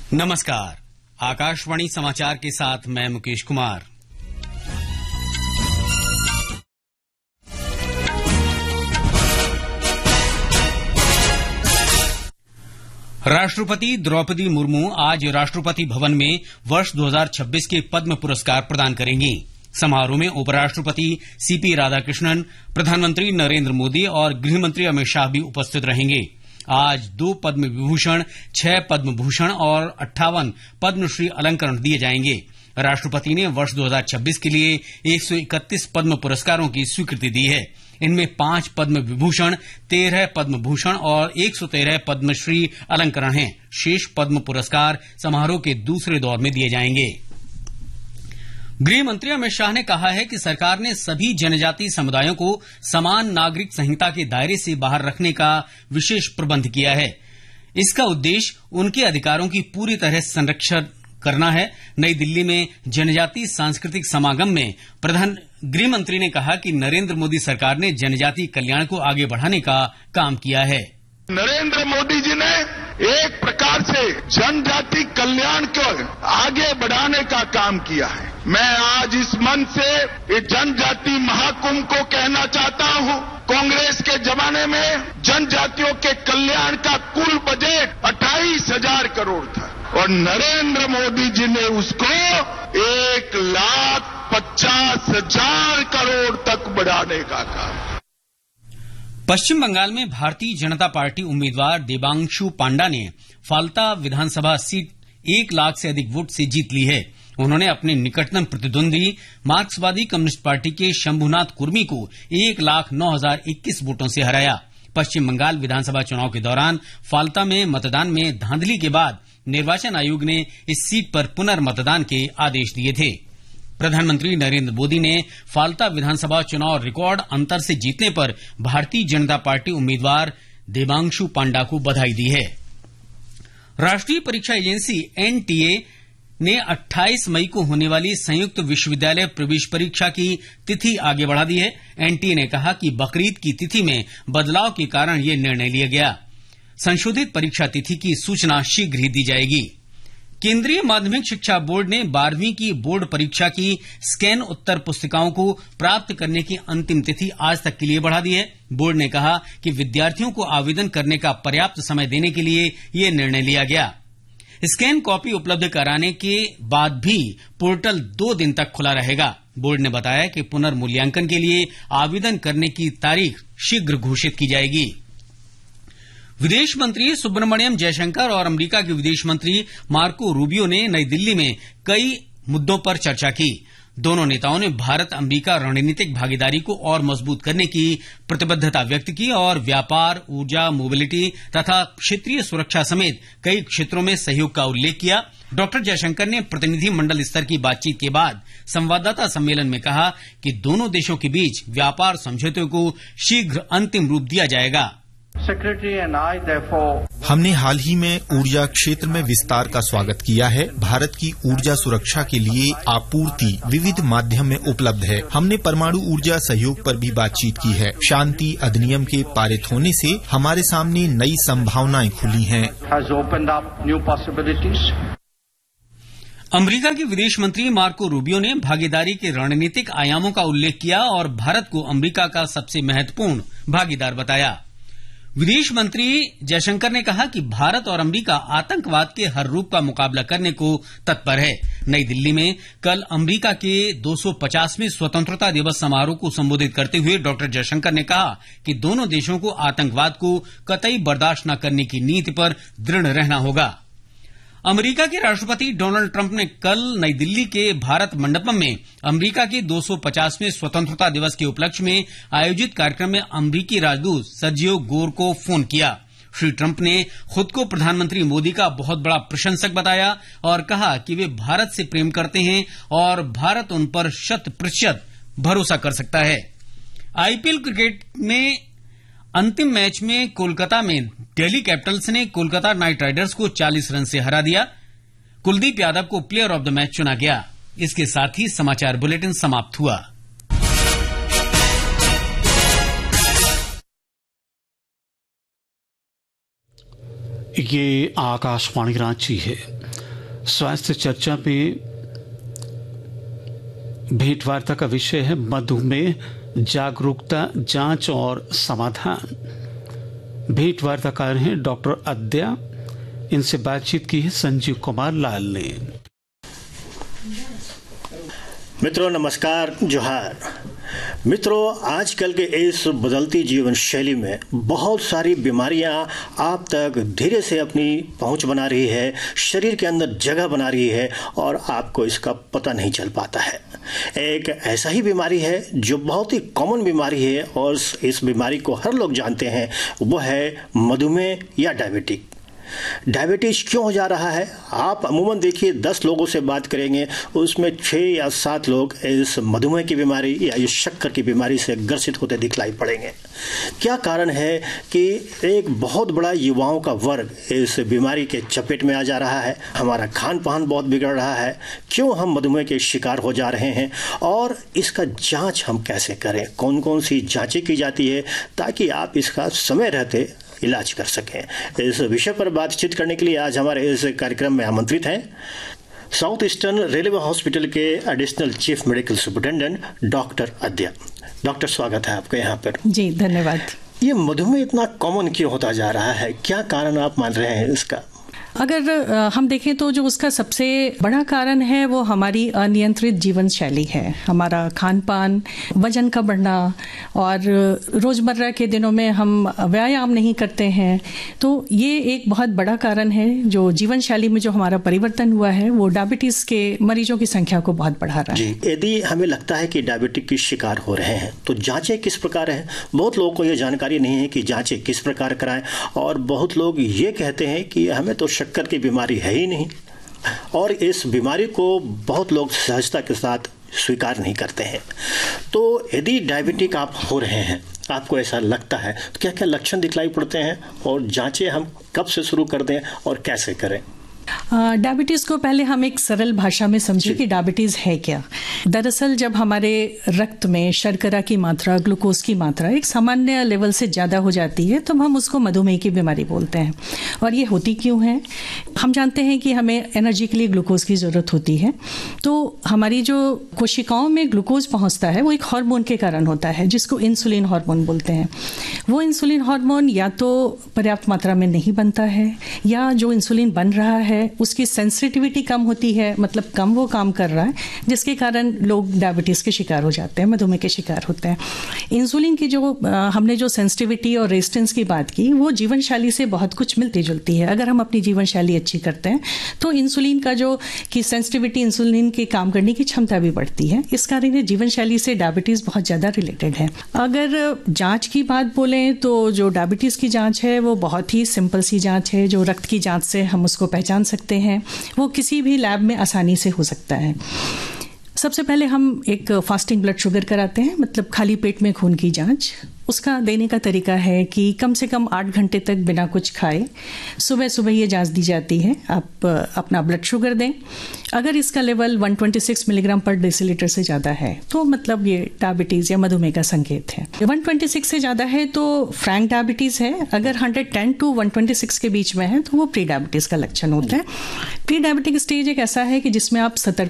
नमस्कार, आकाशवाणी समाचार के साथ मैं मुकेश कुमार। राष्ट्रपति द्रौपदी मुर्मू आज राष्ट्रपति भवन में वर्ष 2026 के पद्म पुरस्कार प्रदान करेंगी। समारोह में उपराष्ट्रपति सीपी राधाकृष्णन, प्रधानमंत्री नरेंद्र मोदी और गृहमंत्री अमित शाह भी उपस्थित रहेंगे। आज 2 पद्म विभूषण, 6 पद्म भूषण और 58 पद्मश्री अलंकरण दिए जाएंगे। राष्ट्रपति ने वर्ष 2026 के लिए 131 पद्म पुरस्कारों की स्वीकृति दी है। इनमें 5 पद्म विभूषण, 13 पद्म भूषण और 113 पद्मश्री अलंकरण हैं। शेष पद्म पुरस्कार समारोह के दूसरे दौर में दिए जाएंगे। गृह मंत्री अमित शाह ने कहा है कि सरकार ने सभी जनजातीय समुदायों को समान नागरिक संहिता के दायरे से बाहर रखने का विशेष प्रबंध किया है। इसका उद्देश्य उनके अधिकारों की पूरी तरह संरक्षण करना है। नई दिल्ली में जनजातीय सांस्कृतिक समागम में प्रधान गृह मंत्री ने कहा कि नरेंद्र मोदी सरकार ने जनजातीय कल्याण को आगे बढ़ाने का काम किया है। नरेंद्र मोदी जी ने एक प्रकार से जनजाति कल्याण को आगे बढ़ाने का काम किया है। मैं आज इस मंच से इस जनजाति महाकुंभ को कहना चाहता हूं, कांग्रेस के जमाने में जनजातियों के कल्याण का कुल बजट 28,000 करोड़ था और नरेंद्र मोदी जी ने उसको 1,50,000 करोड़ तक बढ़ाने का काम। पश्चिम बंगाल में भारतीय जनता पार्टी उम्मीदवार देबांशु पांडा ने फाल्ता विधानसभा सीट 1 लाख से अधिक वोट से जीत ली है। उन्होंने अपने निकटतम प्रतिद्वंदी मार्क्सवादी कम्युनिस्ट पार्टी के शंभुनाथ कुर्मी को 1,09,021 वोटों से हराया। पश्चिम बंगाल विधानसभा चुनाव के दौरान फाल्ता में मतदान में धांधली के बाद निर्वाचन आयोग ने इस सीट पर पुनर्मतदान के आदेश दिए थे। प्रधानमंत्री नरेंद्र मोदी ने फाल्ता विधानसभा चुनाव रिकॉर्ड अंतर से जीतने पर भारतीय जनता पार्टी उम्मीदवार देबांशु पांडा को बधाई दी है। राष्ट्रीय परीक्षा एजेंसी एनटीए ने 28 मई को होने वाली संयुक्त विश्वविद्यालय प्रवेश परीक्षा की तिथि आगे बढ़ा दी है। एनटीए ने कहा कि बकरीद की तिथि में बदलाव के कारण यह निर्णय लिया गया। संशोधित परीक्षा तिथि की सूचना शीघ्र ही दी जाएगी। केंद्रीय माध्यमिक शिक्षा बोर्ड ने 12वीं की बोर्ड परीक्षा की स्कैन उत्तर पुस्तिकाओं को प्राप्त करने की अंतिम तिथि आज तक के लिए बढ़ा दी है। बोर्ड ने कहा कि विद्यार्थियों को आवेदन करने का पर्याप्त समय देने के लिए यह निर्णय लिया गया। स्कैन कॉपी उपलब्ध कराने के बाद भी पोर्टल 2 दिन तक खुला रहेगा। बोर्ड ने बताया कि पुनर्मूल्यांकन के लिए आवेदन करने की तारीख शीघ्र घोषित की जाएगी। विदेश मंत्री सुब्रमण्यम जयशंकर और अमेरिका के विदेश मंत्री मार्को रूबियो ने नई दिल्ली में कई मुद्दों पर चर्चा की। दोनों नेताओं ने भारत अमेरिका रणनीतिक भागीदारी को और मजबूत करने की प्रतिबद्धता व्यक्त की और व्यापार, ऊर्जा, मोबिलिटी तथा क्षेत्रीय सुरक्षा समेत कई क्षेत्रों में सहयोग का उल्लेख किया। डॉक्टर जयशंकर ने प्रतिनिधि मंडल स्तर की बातचीत के बाद संवाददाता सम्मेलन में कहा कि दोनों देशों के बीच व्यापार समझौते को शीघ्र अंतिम रूप दिया जाएगा। हमने हाल ही में ऊर्जा क्षेत्र में विस्तार का स्वागत किया है। भारत की ऊर्जा सुरक्षा के लिए आपूर्ति विविध माध्यम में उपलब्ध है। हमने परमाणु ऊर्जा सहयोग पर भी बातचीत की है। शांति अधिनियम के पारित होने से हमारे सामने नई संभावनाएं खुली हैं। अमेरिका के विदेश मंत्री मार्को रूबियो ने भागीदारी के रणनीतिक आयामों का उल्लेख किया और भारत को अमेरिका का सबसे महत्वपूर्ण भागीदार बताया। विदेश मंत्री जयशंकर ने कहा कि भारत और अमेरिका आतंकवाद के हर रूप का मुकाबला करने को तत्पर है। नई दिल्ली में कल अमेरिका के 250वें स्वतंत्रता दिवस समारोह को संबोधित करते हुए डॉक्टर जयशंकर ने कहा कि दोनों देशों को आतंकवाद को कतई बर्दाश्त न करने की नीति पर दृढ़ रहना होगा। अमेरिका के राष्ट्रपति डोनाल्ड ट्रंप ने कल नई दिल्ली के भारत मंडपम में अमेरिका के 250वें स्वतंत्रता दिवस के उपलक्ष्य में आयोजित कार्यक्रम में अमेरिकी राजदूत सर्जियो गोर को फोन किया। श्री ट्रंप ने खुद को प्रधानमंत्री मोदी का बहुत बड़ा प्रशंसक बताया और कहा कि वे भारत से प्रेम करते हैं और भारत उन पर 100% भरोसा कर सकता है। आईपीएल क्रिकेट में अंतिम मैच में कोलकाता में दिल्ली कैपिटल्स ने कोलकाता नाइट राइडर्स को 40 रन से हरा दिया। कुलदीप यादव को प्लेयर ऑफ द मैच चुना गया। इसके साथ ही समाचार बुलेटिन समाप्त हुआ। ये आकाशवाणी रांची है। स्वास्थ्य चर्चा में भेंटवार्ता का विषय है मधुमेह, जागरूकता, जांच और समाधान। भेंटवार्ताकार हैं डॉक्टर अद्या। इनसे बातचीत की है संजीव कुमार लाल ने। मित्रों नमस्कार, जोहार। मित्रों, आजकल के इस बदलती जीवन शैली में बहुत सारी बीमारियां आप तक धीरे से अपनी पहुंच बना रही है, शरीर के अंदर जगह बना रही है और आपको इसका पता नहीं चल पाता है। एक ऐसा ही बीमारी है जो बहुत ही कॉमन बीमारी है और इस बीमारी को हर लोग जानते हैं, वो है मधुमेह या डायबिटीज क्यों हो जा रहा है? आप अमूमन देखिए 10 लोगों से बात करेंगे, उसमें 6 या 7 लोग इस मधुमेह की बीमारी या इस शक्कर की बीमारी से ग्रसित होते दिखलाई पड़ेंगे। क्या कारण है कि एक बहुत बड़ा युवाओं का वर्ग इस बीमारी के चपेट में आ जा रहा है? हमारा खान पान बहुत बिगड़ रहा है। क्यों हम मधुमेह के शिकार हो जा रहे हैं और इसका जांच हम कैसे करें? कौन कौन सी जांचें की जाती है ताकि आप इसका समय रहते इलाज कर सकें? इस विषय पर बातचीत करने के लिए आज हमारे इस कार्यक्रम में आमंत्रित हैं साउथ ईस्टर्न रेलवे हॉस्पिटल के additional chief medical superintendent doctor अद्या। Doctor, स्वागत है आपका यहाँ पर। जी धन्यवाद। ये मधुमेह इतना कॉमन क्यों होता जा रहा है? क्या कारण आप मान रहे हैं इसका? अगर हम देखें तो जो उसका सबसे बड़ा कारण है वो हमारी अनियंत्रित जीवन शैली है। हमारा खान पान, वजन का बढ़ना और रोजमर्रा के दिनों में हम व्यायाम नहीं करते हैं, तो ये एक बहुत बड़ा कारण है जो जीवन शैली में जो हमारा परिवर्तन हुआ है वो डायबिटीज के मरीजों की संख्या को बहुत बढ़ा रहा है। यदि हमें लगता है कि डायबिटीज की शिकार हो रहे हैं तो जांचें किस प्रकार है? बहुत लोगों को ये जानकारी नहीं है कि जांचें किस प्रकार कराएं और बहुत लोग ये कहते हैं कि हमें तो शक्कर की बीमारी है ही नहीं और इस बीमारी को बहुत लोग सहजता के साथ स्वीकार नहीं करते हैं। तो यदि डायबिटिक आप हो रहे हैं, आपको ऐसा लगता है, तो क्या क्या लक्षण दिखलाई पड़ते हैं और जांचें हम कब से शुरू कर दें और कैसे करें? डायबिटीज को पहले हम एक सरल भाषा में समझें कि डायबिटीज है क्या। दरअसल जब हमारे रक्त में शर्करा की मात्रा, ग्लूकोज की मात्रा एक सामान्य लेवल से ज़्यादा हो जाती है तो हम उसको मधुमेह की बीमारी बोलते हैं। और ये होती क्यों है? हम जानते हैं कि हमें एनर्जी के लिए ग्लूकोज की ज़रूरत होती है, तो हमारी जो कोशिकाओं में ग्लूकोज पहुँचता है वो एक हार्मोन के कारण होता है जिसको इंसुलिन हार्मोन बोलते हैं। वो इंसुलिन हार्मोन या तो पर्याप्त मात्रा में नहीं बनता है या जो इंसुलिन बन रहा है उसकी सेंसिटिविटी कम होती है, मतलब कम वो काम कर रहा है, जिसके कारण लोग डायबिटीज के शिकार हो जाते हैं, मधुमेह के शिकार होते हैं। इंसुलिन की जो हमने जो सेंसिटिविटी और रेजिस्टेंस की बात की वो जीवन शैली से बहुत कुछ मिलती जुलती है। अगर हम अपनी जीवन शैली अच्छी करते हैं तो इंसुलिन का जो कि सेंसिटिविटी, इंसुलिन के काम करने की क्षमता भी बढ़ती है। इस कारण जीवन शैली से डायबिटीज बहुत ज्यादा रिलेटेड है। अगर जांच की बात बोलें तो जो डायबिटीज की जांच है वो बहुत ही सिंपल सी जांच है, जो रक्त की जांच से हम उसको पहचान सकते हैं। वो किसी भी लैब में आसानी से हो सकता है। सबसे पहले हम एक फास्टिंग ब्लड शुगर कराते हैं, मतलब खाली पेट में खून की जांच। उसका देने का तरीका है कि कम से कम 8 घंटे तक बिना कुछ खाए सुबह सुबह ये जांच दी जाती है। आप अपना ब्लड शुगर दें। अगर इसका लेवल 126 मिलीग्राम पर डेसीलीटर से ज़्यादा है तो मतलब ये डायबिटीज़ या मधुमेह का संकेत है। 126 से ज़्यादा है तो फ्रैंक डायबिटीज़ है। अगर 110 टू 126 के बीच में है तो वो प्री डायबिटीज़ का लक्षण होता है। प्री डायबिटिक स्टेज एक ऐसा है कि जिसमें आप सतर्क